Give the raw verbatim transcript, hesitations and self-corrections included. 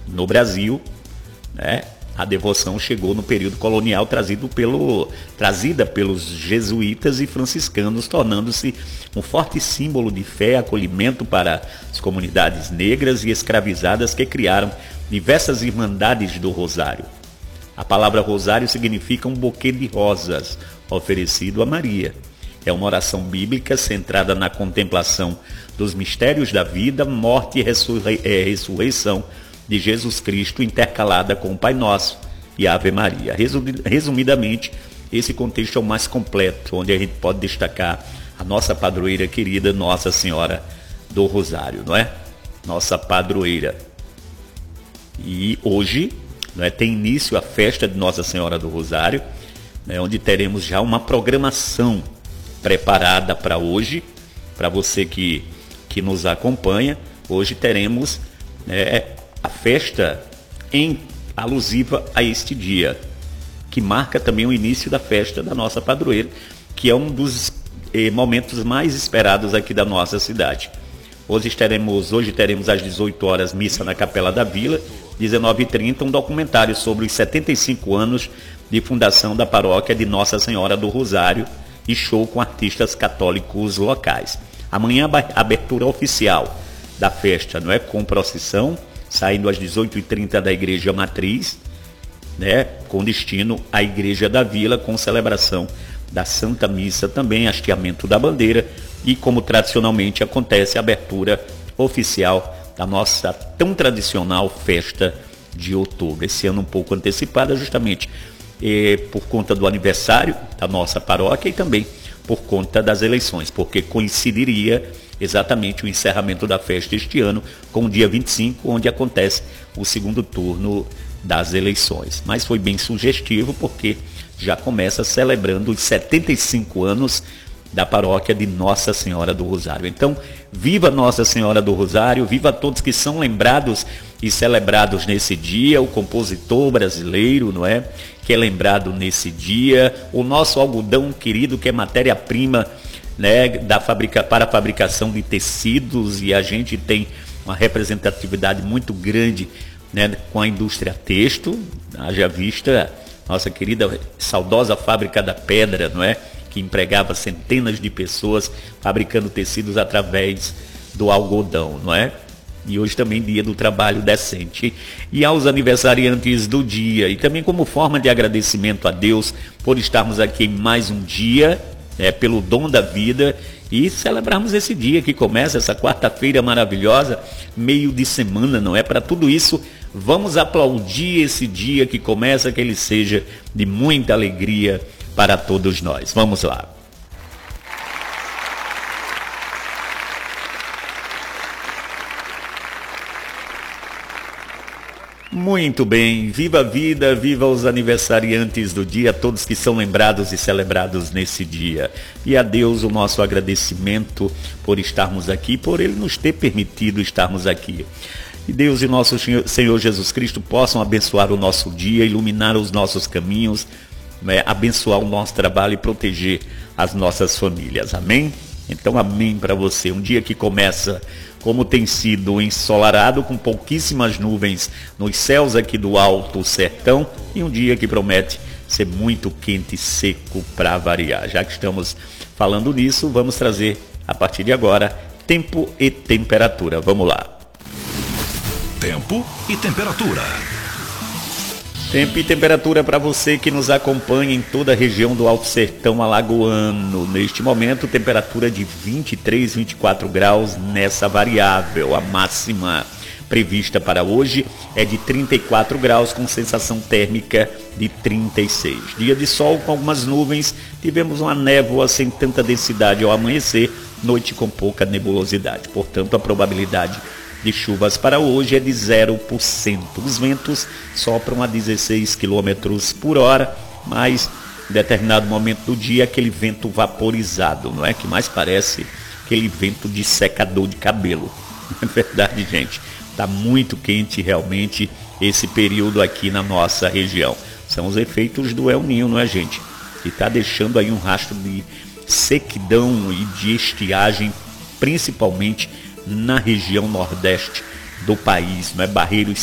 no Brasil, né? A devoção chegou no período colonial trazido pelo, trazida pelos jesuítas e franciscanos, tornando-se um forte símbolo de fé e acolhimento para as comunidades negras e escravizadas que criaram diversas irmandades do Rosário. A palavra rosário significa um buquê de rosas oferecido a Maria. É uma oração bíblica centrada na contemplação dos mistérios da vida, morte e ressurrei- é, ressurreição de Jesus Cristo, intercalada com o Pai Nosso e a Ave Maria. Resumidamente, esse contexto é o mais completo, onde a gente pode destacar a nossa padroeira querida, Nossa Senhora do Rosário, não é? Nossa padroeira. E hoje, não é, tem início a festa de Nossa Senhora do Rosário, né, onde teremos já uma programação preparada para hoje, para você que, que nos acompanha. Hoje teremos, né, a festa em alusiva a este dia, que marca também o início da festa da nossa padroeira, que é um dos eh, momentos mais esperados aqui da nossa cidade. Hoje teremos, hoje teremos às dezoito horas missa na Capela da Vila, dezenove e trinta, um documentário sobre os setenta e cinco anos de fundação da paróquia de Nossa Senhora do Rosário e show com artistas católicos locais. Amanhã a abertura oficial da festa, não é, com procissão, saindo às dezoito e trinta da Igreja Matriz, né, com destino à Igreja da Vila, com celebração da Santa Missa, também hasteamento da bandeira e, como tradicionalmente acontece, a abertura oficial da nossa tão tradicional festa de outubro. Esse ano um pouco antecipada, justamente eh, por conta do aniversário da nossa paróquia e também por conta das eleições, porque coincidiria exatamente o encerramento da festa este ano com o dia vinte e cinco, onde acontece o segundo turno das eleições. Mas foi bem sugestivo, porque já começa celebrando os setenta e cinco anos da paróquia de Nossa Senhora do Rosário. Então, viva Nossa Senhora do Rosário, viva todos que são lembrados e celebrados nesse dia, o compositor brasileiro, não é, que é lembrado nesse dia, o nosso algodão querido, que é matéria-prima, né, da fabrica, para a fabricação de tecidos, e a gente tem uma representatividade muito grande, né, com a indústria têxtil. Haja vista nossa querida saudosa Fábrica da Pedra, não é, que empregava centenas de pessoas fabricando tecidos através do algodão, não é? E hoje também dia do trabalho decente. E aos aniversariantes do dia, e também como forma de agradecimento a Deus por estarmos aqui em mais um dia, é, pelo dom da vida, e celebrarmos esse dia que começa, essa quarta-feira maravilhosa, meio de semana, não é? Para tudo isso, vamos aplaudir esse dia que começa, que ele seja de muita alegria para todos nós. Vamos lá. Muito bem, viva a vida, viva os aniversariantes do dia, todos que são lembrados e celebrados nesse dia. E a Deus o nosso agradecimento por estarmos aqui, por Ele nos ter permitido estarmos aqui. E Deus e nosso Senhor Jesus Cristo possam abençoar o nosso dia, iluminar os nossos caminhos, né, abençoar o nosso trabalho e proteger as nossas famílias. Amém? Então, amém para você. Um dia que começa como tem sido ensolarado, com pouquíssimas nuvens nos céus aqui do Alto Sertão, e um dia que promete ser muito quente e seco para variar. Já que estamos falando nisso, vamos trazer a partir de agora tempo e temperatura. Vamos lá. Tempo e temperatura. Tempo e temperatura para você que nos acompanha em toda a região do Alto Sertão Alagoano. Neste momento, temperatura de vinte e três, vinte e quatro graus nessa variável. A máxima prevista para hoje é de trinta e quatro graus, com sensação térmica de trinta e seis. Dia de sol com algumas nuvens, tivemos uma névoa sem tanta densidade ao amanhecer, noite com pouca nebulosidade. Portanto, a probabilidade de chuvas para hoje é de zero por cento. Os ventos sopram a dezesseis quilômetros por hora, mas em determinado momento do dia aquele vento vaporizado, não é? Que mais parece aquele vento de secador de cabelo. É verdade, gente. Está muito quente realmente esse período aqui na nossa região. São os efeitos do El Niño, não é, gente? Que está deixando aí um rastro de sequidão e de estiagem, principalmente na região nordeste do país, não é? Barreiros